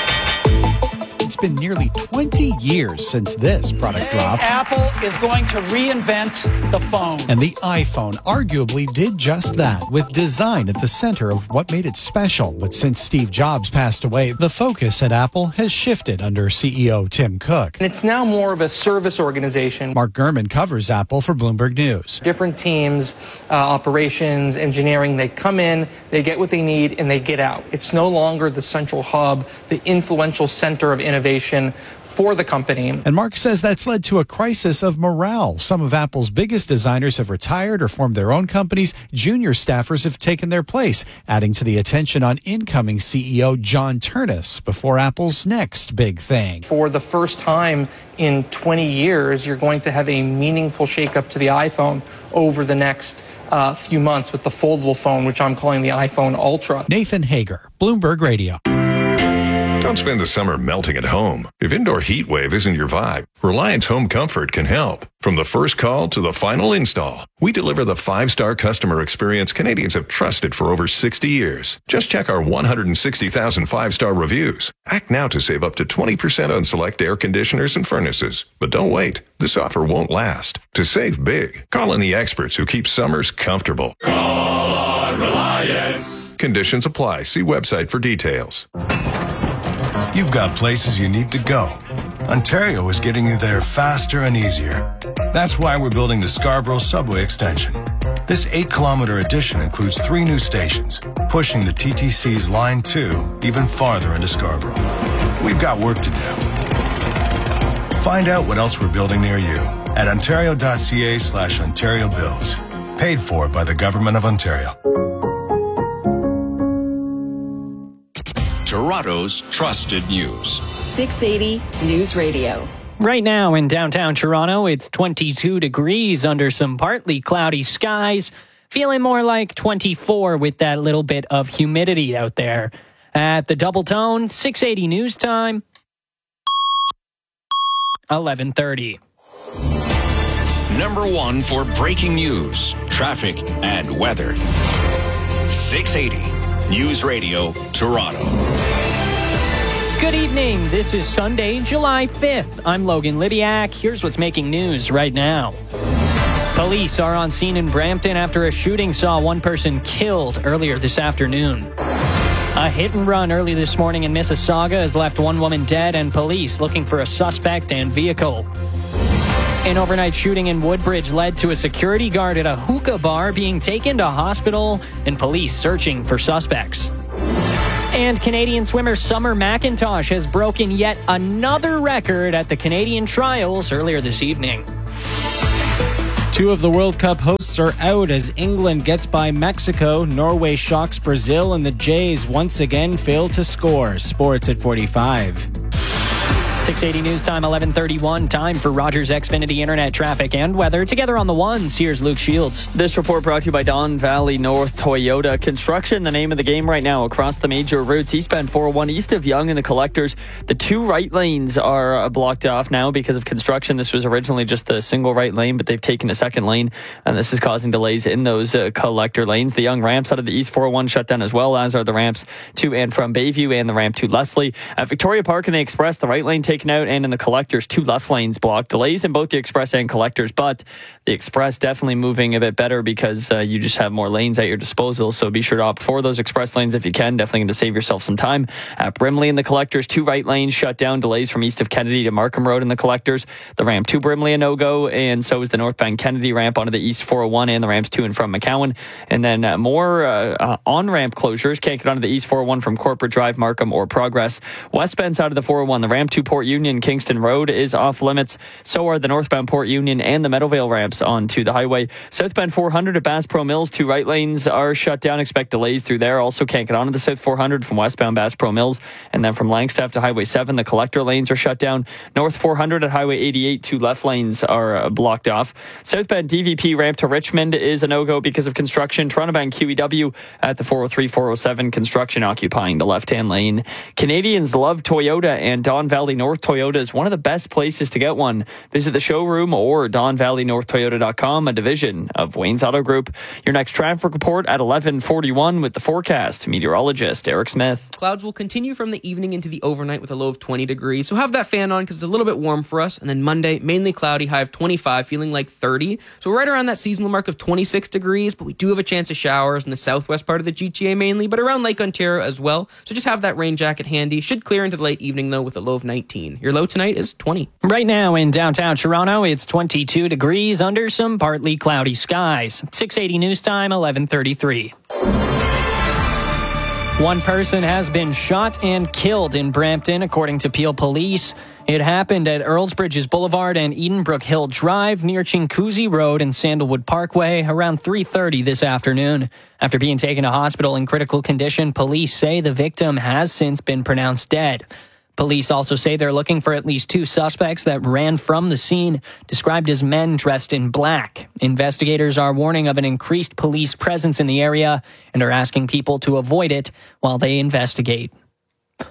It's been nearly 20 years since this product dropped. Apple is going to reinvent the phone. And the iPhone arguably did just that, with design at the center of what made it special. But since Steve Jobs passed away, the focus at Apple has shifted under CEO Tim Cook. And it's now more of a service organization. Mark Gurman covers Apple for Bloomberg News. Different teams, operations, engineering, they come in, they get what they need, and they get out. It's no longer the central hub, the influential center of innovation for the company. And Mark says that's led to a crisis of morale. Some of Apple's biggest designers have retired or formed their own companies. Junior staffers have taken their place, adding to the attention on incoming CEO John Ternus before Apple's next big thing. For the first time in 20 years, you're going to have a meaningful shakeup to the iPhone over the next few months with the foldable phone, which I'm calling the iPhone Ultra. Nathan Hager, Bloomberg Radio. Don't spend the summer melting at home. If indoor heat wave isn't your vibe, Reliance Home Comfort can help. From the first call to the final install, we deliver the 5-star customer experience Canadians have trusted for over 60 years. Just check our 160,000 5-star reviews. Act now to save up to 20% on select air conditioners and furnaces. But don't wait. This offer won't last. To save big, call in the experts who keep summers comfortable. Call on Reliance. Conditions apply. See website for details. You've got places you need to go. Ontario is getting you there faster and easier. That's why we're building the Scarborough Subway Extension. This 8-kilometer addition includes 3 new stations, pushing the TTC's Line 2 even farther into Scarborough. We've got work to do. Find out what else we're building near you at ontario.ca/Ontario Builds. Paid for by the Government of Ontario. Toronto's trusted news. 680 News Radio. Right now in downtown Toronto, it's 22 degrees under some partly cloudy skies. Feeling more like 24 with that little bit of humidity out there. At the Double Tone, 680 News Time, 11:30. Number 1 for breaking news, traffic, and weather. 680 News Radio, Toronto. Good evening. This is Sunday, July 5th. I'm Logan Lidiak. Here's what's making news right now. Police are on scene in Brampton after a shooting saw one person killed earlier this afternoon. A hit and run early this morning in Mississauga has left one woman dead and police looking for a suspect and vehicle. An overnight shooting in Woodbridge led to a security guard at a hookah bar being taken to hospital and police searching for suspects. And Canadian swimmer Summer McIntosh has broken yet another record at the Canadian Trials earlier this evening. 2 of the World Cup hosts are out as England gets by Mexico, Norway shocks Brazil, and the Jays once again fail to score. Sports at 45. 680 News Time, 11:31. Time for Rogers Xfinity Internet traffic and weather. Together on the ones, here's Luke Shields. This report brought to you by Don Valley North Toyota. Construction, the name of the game right now across the major routes. Eastbound 401 east of Yonge and the Collectors. The 2 right lanes are blocked off now because of construction. This was originally just the single right lane, but they've taken a second lane, and this is causing delays in those collector lanes. The Yonge ramps out of the East 401 shut down as well, as are the ramps to and from Bayview and the ramp to Leslie. At Victoria Park and the Express, the right lane taken out, and in the Collectors, 2 left lanes blocked. Delays in both the Express and Collectors, but the Express definitely moving a bit better because you just have more lanes at your disposal, so be sure to opt for those Express lanes if you can. Definitely going to save yourself some time. At Brimley and the Collectors, 2 right lanes shut down. Delays from east of Kennedy to Markham Road in the Collectors. The ramp to Brimley a no-go, and so is the northbound Kennedy ramp onto the East 401 and the ramps to and from McCowan. And then more on-ramp closures. Can't get onto the East 401 from Corporate Drive, Markham, or Progress. Westbound side of the 401, the ramp to Port Union, Kingston Road is off limits. So are the northbound Port Union and the Meadowvale ramps onto the highway. Southbound 400 at Bass Pro Mills, 2 right lanes are shut down. Expect delays through there. Also can't get onto the South 400 from westbound Bass Pro Mills. And then from Langstaff to Highway 7, the collector lanes are shut down. North 400 at Highway 88, 2 left lanes are blocked off. Southbound DVP ramp to Richmond is a no-go because of construction. Toronto-bound QEW at the 403, 407, construction occupying the left-hand lane. Canadians love Toyota, and Don Valley North Toyota is one of the best places to get one. Visit the showroom or DonValleyNorthToyota.com, a division of Wayne's Auto Group. Your next traffic report at 11:41 with the forecast. Meteorologist Eric Smith. Clouds will continue from the evening into the overnight with a low of 20 degrees. So have that fan on because it's a little bit warm for us. And then Monday, mainly cloudy, high of 25, feeling like 30. So right around that seasonal mark of 26 degrees, but we do have a chance of showers in the southwest part of the GTA mainly, but around Lake Ontario as well. So just have that rain jacket handy. Should clear into the late evening though with a low of 19. Your low tonight is 20. Right now in downtown Toronto, it's 22 degrees under some partly cloudy skies. 680 News Time, 11:33. One person has been shot and killed in Brampton, according to Peel Police. It happened at Earls Bridges Boulevard and Edenbrook Hill Drive near Chinguacousy Road and Sandalwood Parkway around 3:30 this afternoon. After being taken to hospital in critical condition, police say the victim has since been pronounced dead. Police also say they're looking for at least 2 suspects that ran from the scene, described as men dressed in black. Investigators are warning of an increased police presence in the area and are asking people to avoid it while they investigate.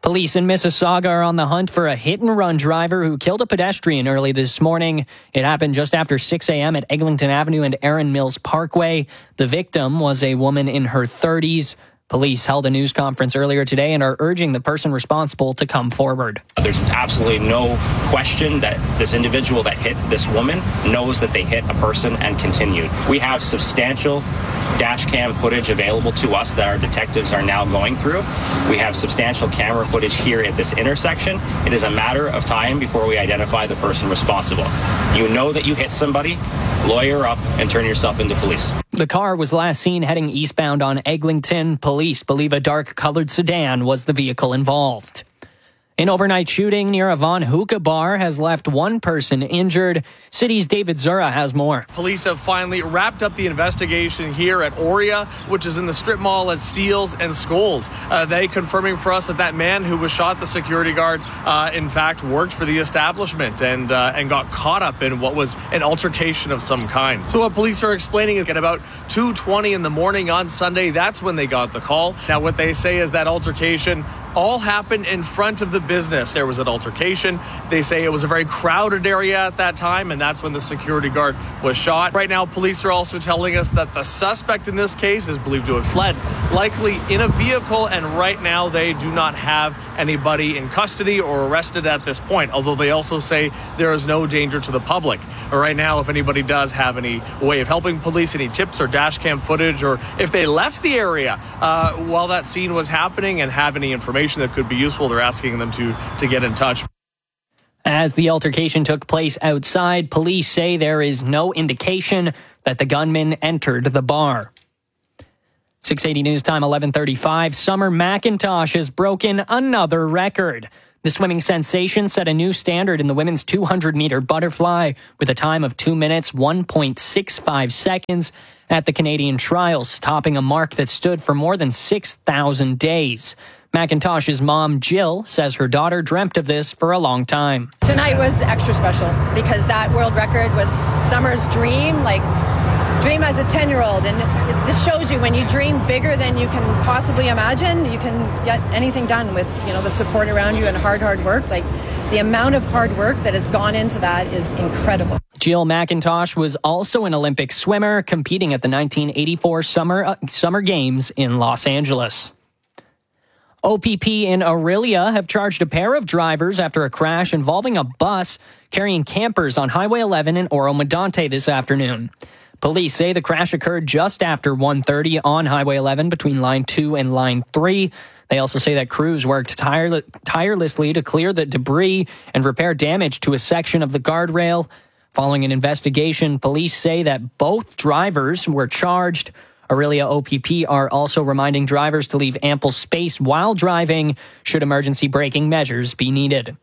Police in Mississauga are on the hunt for a hit-and-run driver who killed a pedestrian early this morning. It happened just after 6 a.m. at Eglinton Avenue and Erin Mills Parkway. The victim was a woman in her 30s. Police held a news conference earlier today and are urging the person responsible to come forward. There's absolutely no question that this individual that hit this woman knows that they hit a person and continued. We have substantial dash cam footage available to us that our detectives are now going through. We have substantial camera footage here at this intersection. It is a matter of time before we identify the person responsible. You know that you hit somebody, lawyer up and turn yourself into police. The car was last seen heading eastbound on Eglinton. Police believe a dark-colored sedan was the vehicle involved. An overnight shooting near a Von Hookah bar has left one person injured. City's David Zura has more. Police have finally wrapped up the investigation here at Oria, which is in the strip mall at Steeles and Scholes. They confirming for us that that man who was shot, the security guard, in fact worked for the establishment and got caught up in what was an altercation of some kind. So what police are explaining is at about 2:20 in the morning on Sunday, that's when they got the call. Now what they say is that altercation all happened in front of the business. There was an altercation. They say it was a very crowded area at that time, and that's when the security guard was shot. Right now, police are also telling us that the suspect in this case is believed to have fled, likely in a vehicle, and right now they do not have anybody in custody or arrested at this point, although they also say there is no danger to the public. Right now, if anybody does have any way of helping police, any tips or dash cam footage, or if they left the area while that scene was happening and have any information that could be useful, they're asking them to get in touch. As the altercation took place outside, police say there is no indication that the gunman entered the bar. 680 News Time, 11:35. Summer McIntosh has broken another record. The swimming sensation set a new standard in the women's 200-meter butterfly with a time of 2 minutes, 1.65 seconds at the Canadian trials, topping a mark that stood for more than 6,000 days. McIntosh's mom, Jill, says her daughter dreamt of this for a long time. Tonight was extra special because that world record was Summer's dream, dream as a 10-year-old. And this shows you when you dream bigger than you can possibly imagine, you can get anything done with, the support around you and hard work. The amount of hard work that has gone into that is incredible. Jill McIntosh was also an Olympic swimmer, competing at the 1984 Summer Games in Los Angeles. OPP in Orillia have charged a pair of drivers after a crash involving a bus carrying campers on Highway 11 in Oro-Medonte this afternoon. Police say the crash occurred just after 1:30 on Highway 11 between Line 2 and Line 3. They also say that crews worked tirelessly to clear the debris and repair damage to a section of the guardrail. Following an investigation, police say that both drivers were charged. Orillia OPP are also reminding drivers to leave ample space while driving should emergency braking measures be needed.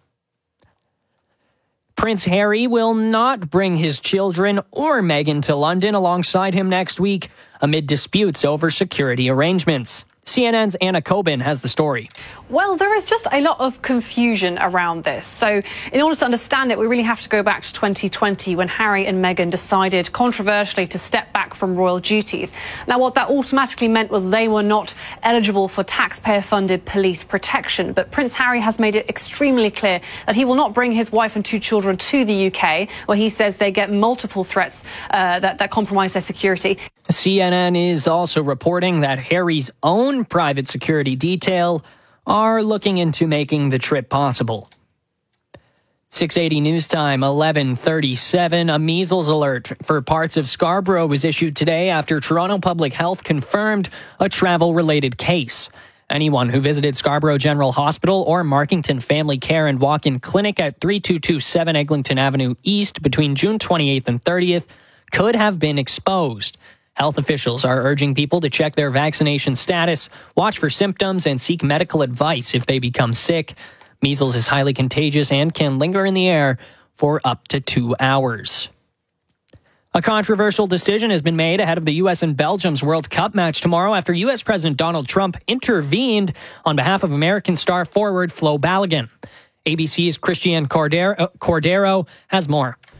Prince Harry will not bring his children or Meghan to London alongside him next week amid disputes over security arrangements. CNN's Anna Coben has the story. Well, there is just a lot of confusion around this. So in order to understand it, we really have to go back to 2020 when Harry and Meghan decided controversially to step back from royal duties. Now, what that automatically meant was they were not eligible for taxpayer-funded police protection. But Prince Harry has made it extremely clear that he will not bring his wife and 2 children to the UK, where he says they get multiple threats that compromise their security. CNN is also reporting that Harry's own private security detail are looking into making the trip possible. 680 News Time, 11:37. A measles alert for parts of Scarborough was issued today after Toronto Public Health confirmed a travel-related case. Anyone who visited Scarborough General Hospital or Markington Family Care and Walk-In Clinic at 3227 Eglinton Avenue East between June 28th and 30th could have been exposed. Health officials are urging people to check their vaccination status, watch for symptoms, and seek medical advice if they become sick. Measles is highly contagious and can linger in the air for up to 2 hours. A controversial decision has been made ahead of the U.S. and Belgium's World Cup match tomorrow after U.S. President Donald Trump intervened on behalf of American star forward Flo Balogun. ABC's Christiane Cordero has more.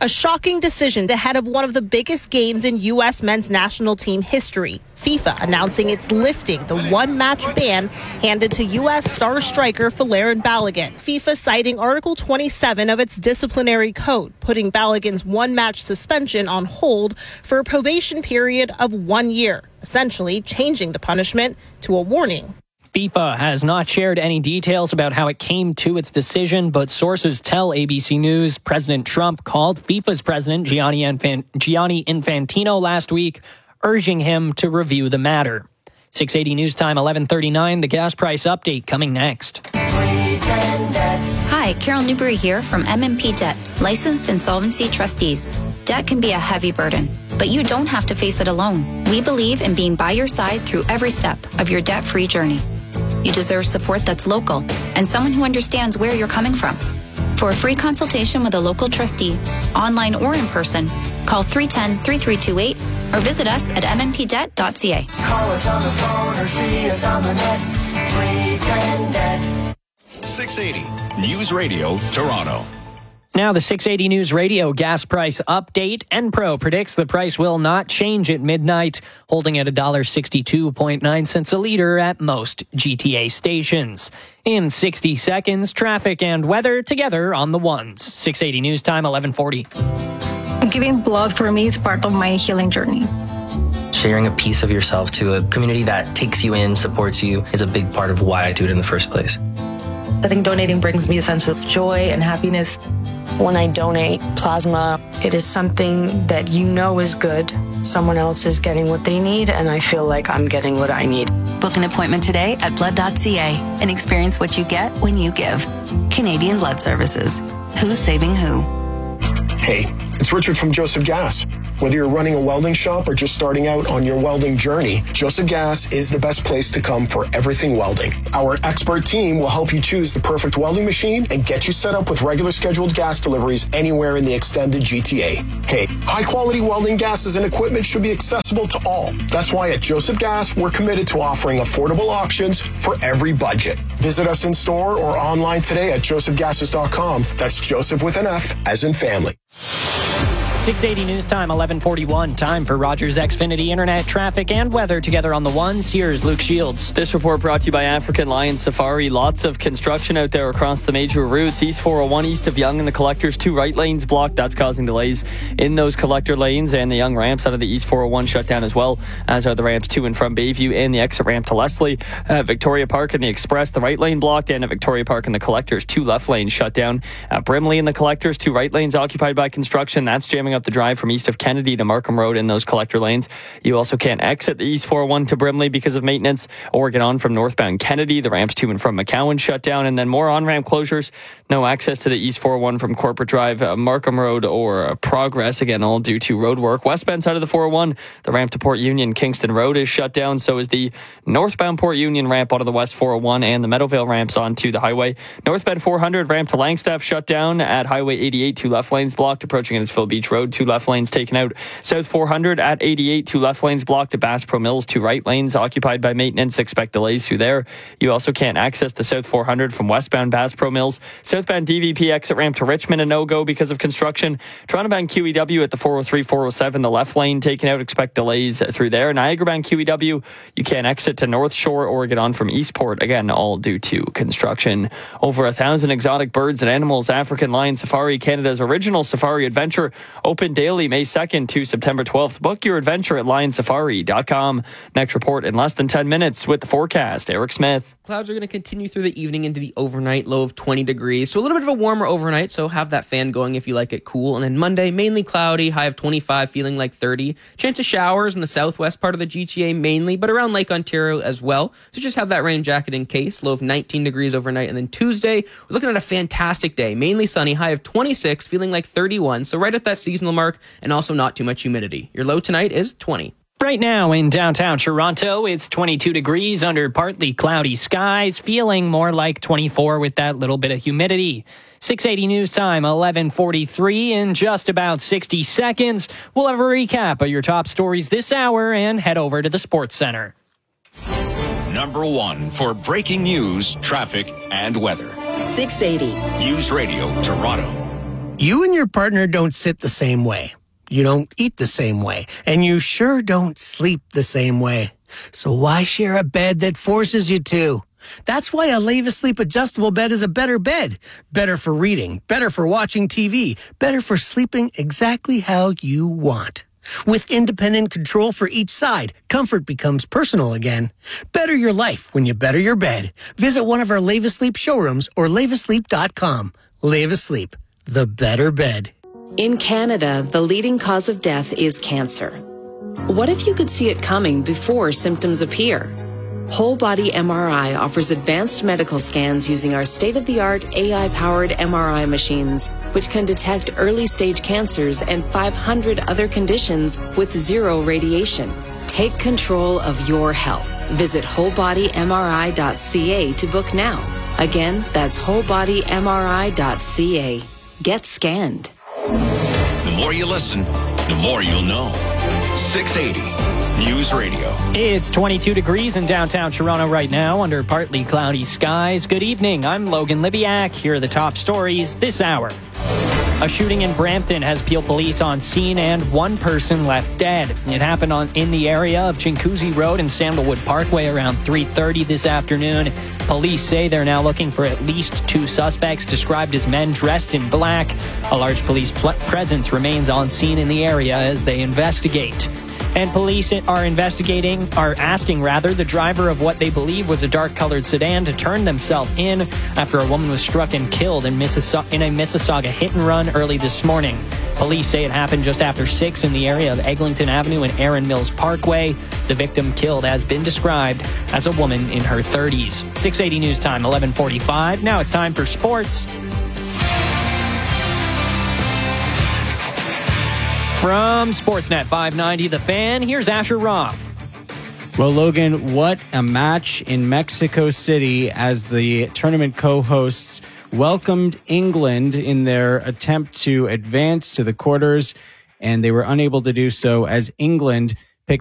A shocking decision ahead of one of the biggest games in U.S. men's national team history. FIFA announcing it's lifting the one-match ban handed to U.S. star striker Folarin Balogun. FIFA citing Article 27 of its disciplinary code, putting Balogun's one-match suspension on hold for a probation period of 1 year, essentially changing the punishment to a warning. FIFA has not shared any details about how it came to its decision, but sources tell ABC News President Trump called FIFA's president, Gianni Infantino, last week, urging him to review the matter. 680 News Time, 11:39, the gas price update coming next. Hi, Carol Newberry here from MMP Debt, licensed insolvency trustees. Debt can be a heavy burden, but you don't have to face it alone. We believe in being by your side through every step of your debt-free journey. You deserve support that's local and someone who understands where you're coming from. For a free consultation with a local trustee, online or in person, call 310-3328 or visit us at mmpdebt.ca. Call us on the phone or see us on the net. 310-DEBT. 680 News Radio, Toronto. Now the 680 News Radio gas price update. Enpro predicts the price will not change at midnight, holding at $1.62.9 a liter at most GTA stations. In 60 seconds, traffic and weather together on the ones. 680 News Time, 11:40. Giving blood for me is part of my healing journey. Sharing a piece of yourself to a community that takes you in, supports you, is a big part of why I do it in the first place. I think donating brings me a sense of joy and happiness. When I donate plasma, it is something that you know is good. Someone else is getting what they need, and I feel like I'm getting what I need. Book an appointment today at blood.ca and experience what you get when you give. Canadian Blood Services. Who's saving who? Hey, it's Richard from Joseph Gas. Whether you're running a welding shop or just starting out on your welding journey, Joseph Gas is the best place to come for everything welding. Our expert team will help you choose the perfect welding machine and get you set up with regular scheduled gas deliveries anywhere in the extended GTA. Hey, high-quality welding gases and equipment should be accessible to all. That's why at Joseph Gas, we're committed to offering affordable options for every budget. Visit us in store or online today at josephgases.com. That's Joseph with an F, as in family. 680 News Time, 11:41. Time for Rogers Xfinity Internet traffic and weather together on the ones. Here's Luke Shields. This report brought to you by African Lion Safari. Lots of construction out there across the major routes. East 401 east of Yonge and the Collectors, 2 right lanes blocked. That's causing delays in those collector lanes, and the Yonge ramps out of the East 401 shut down as well, as are the ramps to and from Bayview and the exit ramp to Leslie. Victoria Park and the Express, the right lane blocked, and at Victoria Park and the Collectors, 2 left lanes shut down. At Brimley and the Collectors, 2 right lanes occupied by construction. That's jamming up the drive from east of Kennedy to Markham Road in those collector lanes. You also can't exit the East 401 to Brimley because of maintenance or get on from northbound Kennedy. The ramps to and from McCowan shut down, and then more on-ramp closures. No access to the East 401 from Corporate Drive, Markham Road, or Progress, again, all due to road work. Westbound side of the 401, the ramp to Port Union, Kingston Road is shut down. So is the northbound Port Union ramp onto the West 401 and the Meadowvale ramps onto the highway. Northbound 400 ramp to Langstaff shut down. At Highway 88, 2 left lanes blocked. Approaching Innisfil Beach Road, 2 left lanes taken out. South 400 at 88, 2 left lanes blocked. At Bass Pro Mills, 2 right lanes occupied by maintenance. Expect delays through there. You also can't access the South 400 from westbound Bass Pro Mills. Southbound DVP exit ramp to Richmond, a no-go because of construction. Toronto-bound QEW at the 403, 407, the left lane taken out. Expect delays through there. Niagara-bound QEW, you can't exit to North Shore or get on from Eastport. Again, all due to construction. Over 1,000 exotic birds and animals. African Lion Safari, Canada's original safari adventure, open daily May 2nd to September 12th. Book your adventure at lionsafari.com. Next report in less than 10 minutes with the forecast. Eric Smith. Clouds are going to continue through the evening into the overnight, low of 20 degrees. So a little bit of a warmer overnight, so have that fan going if you like it cool. And then Monday, mainly cloudy, high of 25, feeling like 30. Chance of showers in the southwest part of the GTA mainly, but around Lake Ontario as well. So just have that rain jacket in case. Low of 19 degrees overnight. And then Tuesday, we're looking at a fantastic day. Mainly sunny, high of 26, feeling like 31. So right at that seasonal mark, and also not too much humidity. Your low tonight is 20. Right now in downtown Toronto, it's 22 degrees under partly cloudy skies, feeling more like 24 with that little bit of humidity. 680 News Time, 11:43. In just about 60 seconds, we'll have a recap of your top stories this hour and head over to the Sports Center. Number 1 for breaking news, traffic, and weather. 680 News Radio Toronto. You and your partner don't sit the same way. You don't eat the same way. And you sure don't sleep the same way. So why share a bed that forces you to? That's why a Leva Sleep adjustable bed is a better bed. Better for reading, better for watching TV, better for sleeping exactly how you want. With independent control for each side, comfort becomes personal again. Better your life when you better your bed. Visit one of our Leva Sleep showrooms or levasleep.com. Leva Sleep, the better bed. In Canada, the leading cause of death is cancer. What if you could see it coming before symptoms appear? Whole Body MRI offers advanced medical scans using our state-of-the-art AI-powered MRI machines, which can detect early-stage cancers and 500 other conditions with zero radiation. Take control of your health. Visit wholebodymri.ca to book now. Again, that's wholebodymri.ca. Get scanned. The more you listen, the more you'll know. 680 News Radio. It's 22 degrees in downtown Toronto right now under partly cloudy skies. Good evening. I'm Logan Libiak. Here are the top stories this hour. A shooting in Brampton has Peel police on scene and one person left dead. It happened in the area of Chinguacousy Road and Sandalwood Parkway around 3:30 this afternoon. Police say they're now looking for at least 2 suspects described as men dressed in black. A large police presence remains on scene in the area as they investigate. And police are asking the driver of what they believe was a dark-colored sedan to turn themselves in after a woman was struck and killed in a Mississauga hit-and-run early this morning. Police say it happened just after 6 in the area of Eglinton Avenue and Erin Mills Parkway. The victim killed has been described as a woman in her 30s. 680 News Time, 11:45. Now it's time for sports. From Sportsnet 590, The Fan, here's Asher Roth. Well, Logan, what a match in Mexico City as the tournament co-hosts welcomed England in their attempt to advance to the quarters, and they were unable to do so as England